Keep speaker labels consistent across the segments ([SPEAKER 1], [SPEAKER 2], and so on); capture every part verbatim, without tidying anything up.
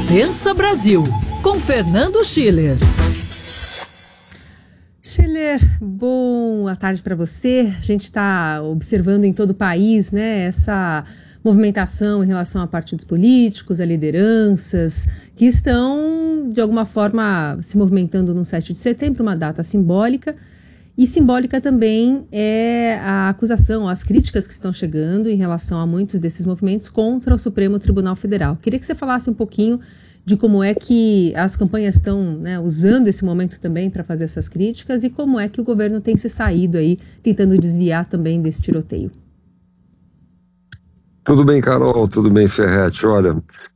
[SPEAKER 1] Pensa Brasil, com Fernando Schiller.
[SPEAKER 2] Schiller, boa tarde para você. A gente está observando em todo o país, né, essa movimentação em relação a partidos políticos, a lideranças, que estão, de alguma forma, se movimentando no sete de setembro, uma data simbólica. E simbólica também é a acusação, as críticas que estão chegando em relação a muitos desses movimentos contra o Supremo Tribunal Federal. Queria que você falasse um pouquinho de como é que as campanhas estão, né, usando esse momento também para fazer essas críticas e como é que o governo tem se saído aí, tentando desviar também desse tiroteio.
[SPEAKER 3] Tudo bem, Carol, tudo bem, Ferretti. Olha,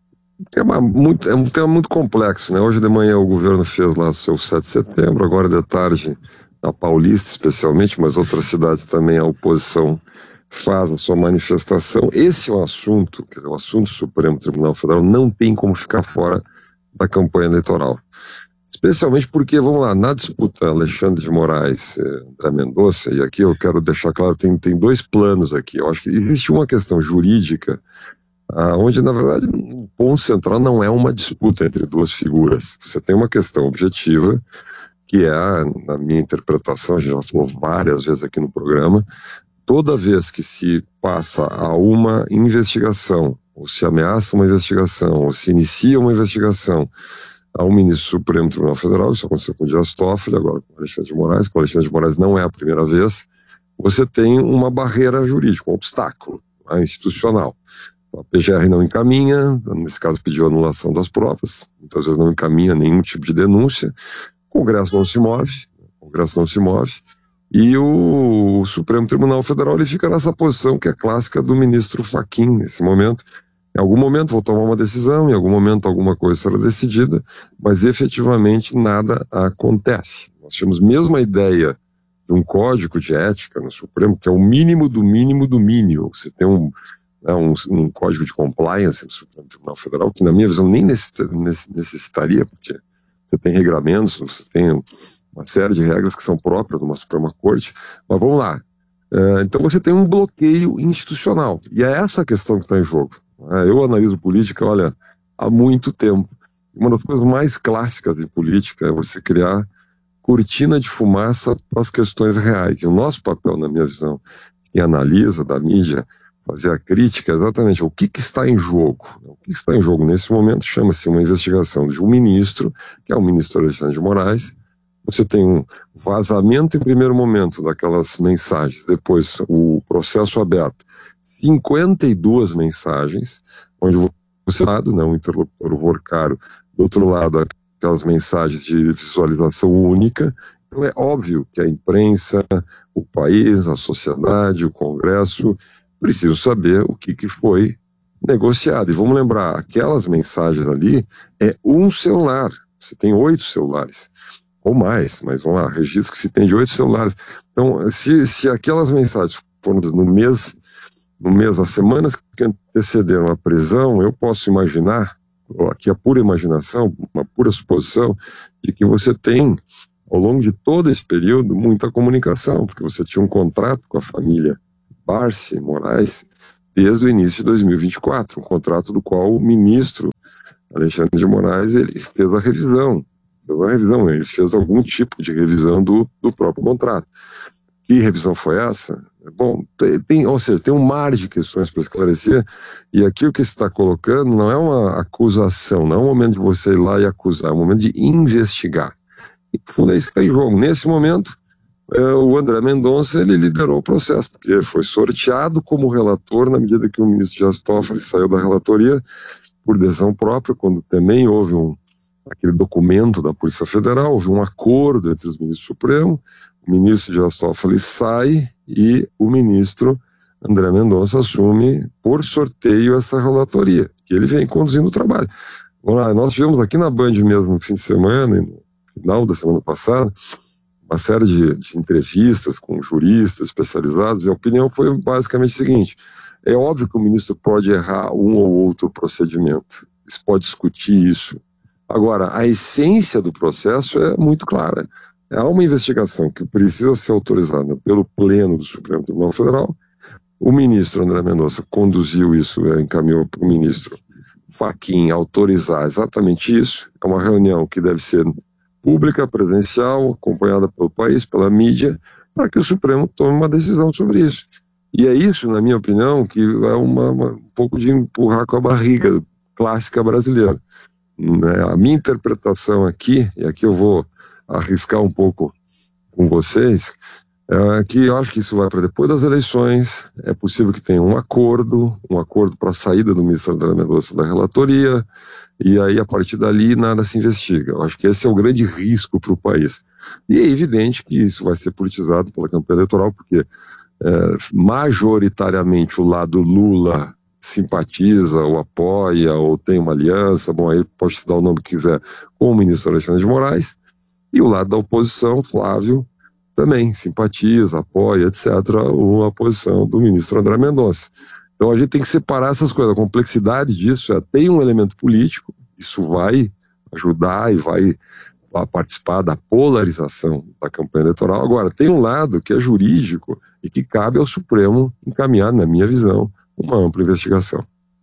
[SPEAKER 3] é, uma, muito, é um tema muito complexo, né? Hoje de manhã o governo fez lá o seu sete de setembro, agora de tarde, na Paulista especialmente, mas outras cidades também, a oposição faz a sua manifestação. Esse é um assunto, quer dizer, o assunto do Supremo Tribunal Federal não tem como ficar fora da campanha eleitoral. Especialmente porque, vamos lá, na disputa Alexandre de Moraes, André Mendonça, e aqui eu quero deixar claro, tem, tem dois planos aqui. Eu acho que existe uma questão jurídica, ah, onde, na verdade, o ponto central não é uma disputa entre duas figuras. Você tem uma questão objetiva, que é, na minha interpretação, a gente já falou várias vezes aqui no programa, toda vez que se passa a uma investigação, ou se ameaça uma investigação, ou se inicia uma investigação ao ministro do Supremo Tribunal Federal, isso aconteceu com o Dias Toffoli, agora com o Alexandre de Moraes, com o Alexandre de Moraes não é a primeira vez, você tem uma barreira jurídica, um obstáculo, né, institucional. A P G R não encaminha, nesse caso pediu anulação das provas, muitas vezes não encaminha nenhum tipo de denúncia, o Congresso não se move, o Congresso não se move, e o, o Supremo Tribunal Federal ele fica nessa posição que é clássica do ministro Fachin nesse momento. Em algum momento vou tomar uma decisão, em algum momento alguma coisa será decidida, mas efetivamente nada acontece. Nós tínhamos mesmo a ideia de um código de ética no Supremo, que é o mínimo do mínimo do mínimo. Você tem um, né, um, um código de compliance no Supremo Tribunal Federal, que na minha visão nem necessitaria, porque você tem regramentos, você tem uma série de regras que são próprias de uma Suprema Corte, mas vamos lá. É, então você tem um bloqueio institucional, e é essa a questão que está em jogo. É, eu analiso política, olha, há muito tempo. Uma das coisas mais clássicas de política é você criar cortina de fumaça para as questões reais. E o nosso papel, na minha visão, quem analisa da mídia, fazer a crítica, é exatamente o que, que está em jogo. O que está em jogo nesse momento chama-se uma investigação de um ministro, que é o ministro Alexandre de Moraes. Você tem um vazamento em primeiro momento daquelas mensagens, depois o processo aberto, cinquenta e duas mensagens, onde você lado, né, um interlocutor, o Vorcaro, do outro lado aquelas mensagens de visualização única. Então é óbvio que a imprensa, o país, a sociedade, o Congresso precisam saber o que, que foi negociado. E vamos lembrar, aquelas mensagens ali é um celular, você tem oito celulares. Ou mais, mas vamos lá, registro que se tem de oito celulares. Então, se, se aquelas mensagens foram no mês, no mês, as semanas que antecederam a prisão, eu posso imaginar, aqui a pura imaginação, uma pura suposição, de que você tem, ao longo de todo esse período, muita comunicação, porque você tinha um contrato com a família Barsi Moraes desde o início de dois mil e vinte e quatro, um contrato do qual o ministro Alexandre de Moraes ele fez a revisão. Uma revisão, ele fez algum tipo de revisão do, do próprio contrato. Que revisão foi essa? Bom, tem, ou seja, tem um mar de questões para esclarecer, e aqui o que se está colocando não é uma acusação, não é um momento de você ir lá e acusar, é um momento de investigar. E fundo é isso que está em jogo. Nesse momento, é, o André Mendonça ele liderou o processo, porque foi sorteado como relator na medida que o ministro Dias Toffoli saiu da relatoria por decisão própria, quando também houve um aquele documento da Polícia Federal, houve um acordo entre os ministros do Supremo, o ministro Dias Toffoli sai e o ministro André Mendonça assume por sorteio essa relatoria, que ele vem conduzindo o trabalho. Vamos lá, nós tivemos aqui na Band mesmo no fim de semana, e no final da semana passada, uma série de, de entrevistas com juristas especializados, e a opinião foi basicamente o seguinte: é óbvio que o ministro pode errar um ou outro procedimento, se pode discutir isso. Agora, a essência do processo é muito clara. Há uma investigação que precisa ser autorizada pelo Pleno do Supremo Tribunal Federal. O ministro André Mendonça conduziu isso, encaminhou para o ministro Fachin autorizar exatamente isso. É uma reunião que deve ser pública, presencial, acompanhada pelo país, pela mídia, para que o Supremo tome uma decisão sobre isso. E é isso, na minha opinião, que é uma, uma, um pouco de empurrar com a barriga clássica brasileira. Né? A minha interpretação aqui, e aqui eu vou arriscar um pouco com vocês, é que eu acho que isso vai para depois das eleições. É possível que tenha um acordo, um acordo para a saída do ministro André Mendonça da relatoria, e aí a partir dali nada se investiga. Eu acho que esse é o grande risco para o país. E é evidente que isso vai ser politizado pela campanha eleitoral, porque é, majoritariamente o lado Lula simpatiza ou apoia ou tem uma aliança, bom, aí pode se dar o nome que quiser, com o ministro Alexandre de Moraes, e o lado da oposição, Flávio, também simpatiza, apoia, etcétera, a posição do ministro André Mendonça. Então a gente tem que separar essas coisas. A complexidade disso é, tem um elemento político, isso vai ajudar e vai participar da polarização da campanha eleitoral. Agora, tem um lado que é jurídico e que cabe ao Supremo encaminhar, na minha visão, uma ampla investigação.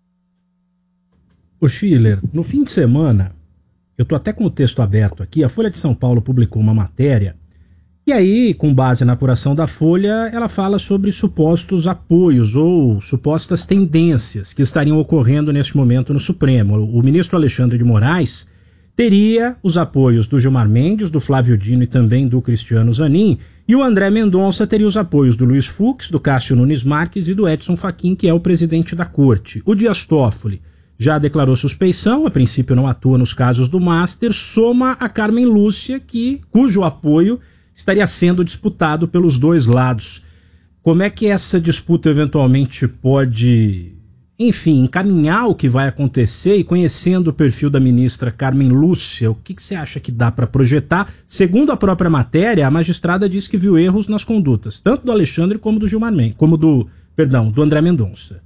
[SPEAKER 4] O Schiller, no fim de semana, eu estou até com o texto aberto aqui, a Folha de São Paulo publicou uma matéria, e aí, com base na apuração da Folha, ela fala sobre supostos apoios ou supostas tendências que estariam ocorrendo neste momento no Supremo. O ministro Alexandre de Moraes teria os apoios do Gilmar Mendes, do Flávio Dino e também do Cristiano Zanin, e o André Mendonça teria os apoios do Luiz Fux, do Cássio Nunes Marques e do Edson Fachin, que é o presidente da corte. O Dias Toffoli já declarou suspeição, a princípio não atua nos casos do Master, soma a Carmen Lúcia, que, cujo apoio estaria sendo disputado pelos dois lados. Como é que essa disputa eventualmente pode, enfim, encaminhar o que vai acontecer? E conhecendo o perfil da ministra Carmen Lúcia, o que, que você acha que dá para projetar? Segundo a própria matéria, a magistrada diz que viu erros nas condutas, tanto do Alexandre como do Gilmar Mendes, como do, perdão, do André Mendonça.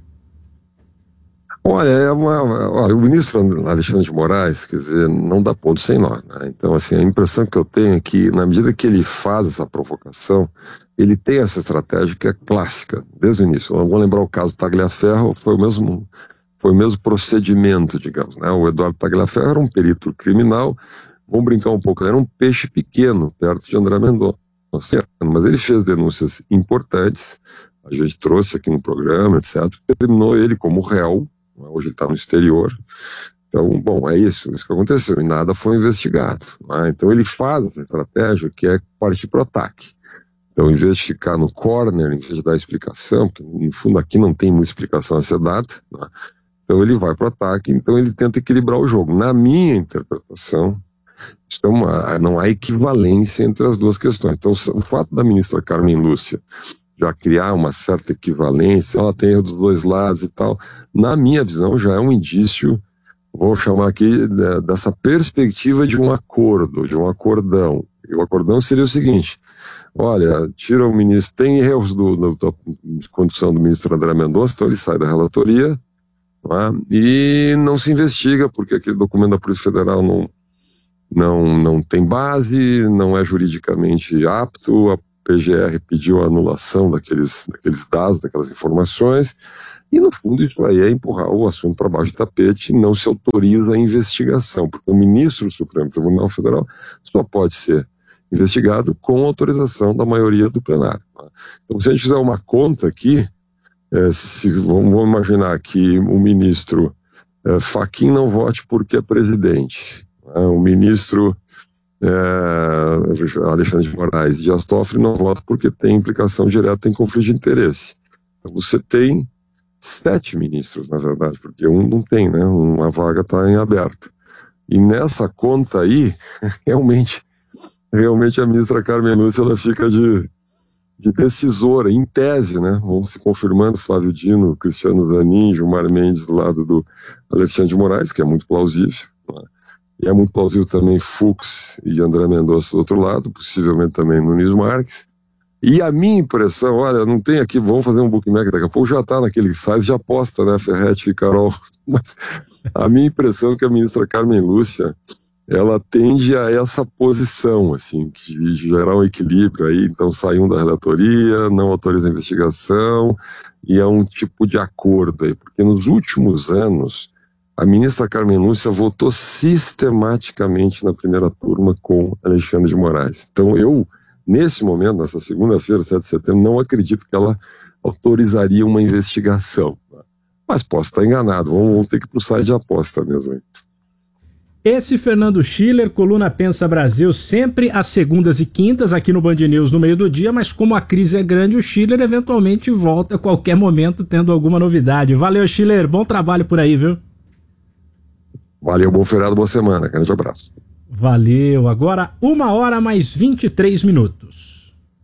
[SPEAKER 3] Olha, é uma, olha, o ministro Alexandre de Moraes, quer dizer, não dá ponto sem nó, né? Então, assim, a impressão que eu tenho é que, na medida que ele faz essa provocação, ele tem essa estratégia que é clássica, desde o início. Vamos lembrar o caso Tagliaferro, foi o mesmo, foi o mesmo procedimento, digamos, né? O Eduardo Tagliaferro era um perito criminal, vamos brincar um pouco, era um peixe pequeno, perto de André Mendonça, mas ele fez denúncias importantes, a gente trouxe aqui no programa, etcétera, terminou ele como réu. Hoje ele está no exterior. Então, bom, é isso, isso que aconteceu. E nada foi investigado. Né? Então ele faz essa estratégia que é partir para o ataque. Então, em vez de ficar no corner, em vez de dar explicação, porque no fundo aqui não tem muita explicação a ser dada, né? Então ele vai para o ataque, então ele tenta equilibrar o jogo. Na minha interpretação, então, não há equivalência entre as duas questões. Então, o fato da ministra Carmen Lúcia já criar uma certa equivalência, ela tem dos dois lados e tal, na minha visão já é um indício, vou chamar aqui de, dessa perspectiva de um acordo, de um acordão. E o acordão seria o seguinte: olha, tira o ministro, tem erros do, do, da condução do ministro André Mendonça, então ele sai da relatoria, não é? E não se investiga, porque aquele documento da Polícia Federal não, não, não tem base, não é juridicamente apto, a P G R pediu a anulação daqueles, daqueles dados, daquelas informações, e no fundo isso aí é empurrar o assunto para baixo do tapete e não se autoriza a investigação, porque o ministro do Supremo Tribunal Federal só pode ser investigado com autorização da maioria do plenário. Então, se a gente fizer uma conta aqui, é, se, vamos, vamos imaginar que o ministro é, Fachin não vote porque é presidente, né? O ministro É, Alexandre de Moraes e Dias Toffoli não votam porque tem implicação direta, tem conflito de interesse. Então você tem sete ministros, na verdade, porque um não tem, né? Uma vaga está em aberto. E nessa conta aí, realmente, realmente a ministra Carmen Lúcia ela fica de, de decisora, em tese, né? Vão se confirmando Flávio Dino, Cristiano Zanin, Gilmar Mendes do lado do Alexandre de Moraes, que é muito plausível, né? E é muito plausível também Fux e André Mendonça do outro lado, possivelmente também Nunes Marques. E a minha impressão, olha, não tem aqui, vamos fazer um bookmaker, daqui a pouco já está naquele site, já aposta, né, Ferretti e Carol. Mas a minha impressão é que a ministra Carmen Lúcia, ela tende a essa posição, assim, de gerar um equilíbrio aí, então sai um da relatoria, não autoriza a investigação, e é um tipo de acordo aí, porque nos últimos anos, a ministra Carmen Lúcia votou sistematicamente na primeira turma com Alexandre de Moraes. Então eu, nesse momento, nessa segunda-feira, sete de setembro, não acredito que ela autorizaria uma investigação. Mas posso estar enganado, vamos, vamos ter que ir para o site de aposta mesmo. Hein?
[SPEAKER 4] Esse Fernando Schiller, coluna Pensa Brasil, sempre às segundas e quintas aqui no Band News no meio do dia, mas como a crise é grande, o Schiller eventualmente volta a qualquer momento tendo alguma novidade. Valeu, Schiller, bom trabalho por aí, viu?
[SPEAKER 3] Valeu, bom feriado, boa semana, grande abraço.
[SPEAKER 4] Valeu, agora uma hora mais vinte e três minutos.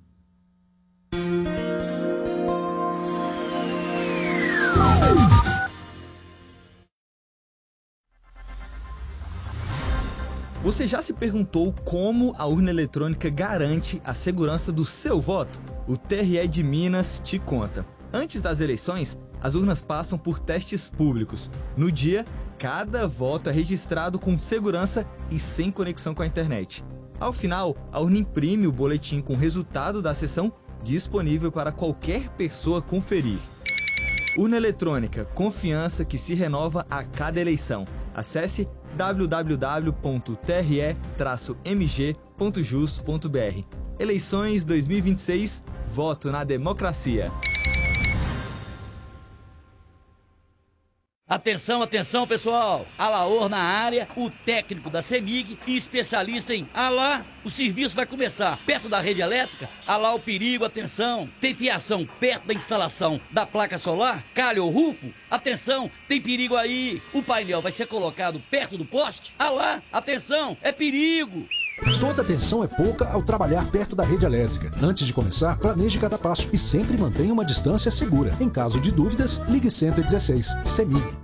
[SPEAKER 5] Você já se perguntou como a urna eletrônica garante a segurança do seu voto? O T R E de Minas te conta. Antes das eleições, as urnas passam por testes públicos. No dia, cada voto é registrado com segurança e sem conexão com a internet. Ao final, a urna imprime o boletim com o resultado da sessão disponível para qualquer pessoa conferir. Urna eletrônica, confiança que se renova a cada eleição. Acesse w w w ponto t r e traço m g ponto jus ponto b r. Eleições dois mil e vinte e seis, voto na democracia.
[SPEAKER 6] Atenção, atenção, pessoal! Alaor na área, o técnico da CEMIG e especialista em Alá, o serviço vai começar perto da rede elétrica. Alá o perigo, atenção! Tem fiação perto da instalação da placa solar? Calha ou rufo? Atenção, tem perigo aí! O painel vai ser colocado perto do poste? Alá, atenção, é perigo!
[SPEAKER 7] Toda atenção é pouca ao trabalhar perto da rede elétrica. Antes de começar, planeje cada passo e sempre mantenha uma distância segura. Em caso de dúvidas, ligue cento e dezesseis. CEMIG.